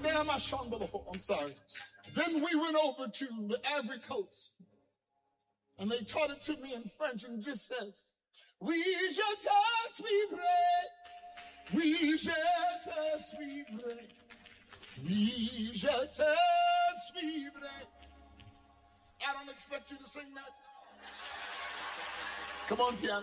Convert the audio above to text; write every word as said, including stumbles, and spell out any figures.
I'm sorry. Then we went over to the Ivory Coast, and they taught it to me in French, and it just says, "Oui, je te suivrai. Oui, je te suivrai. Oui, je te suivrai." I don't expect you to sing that. Come on, piano.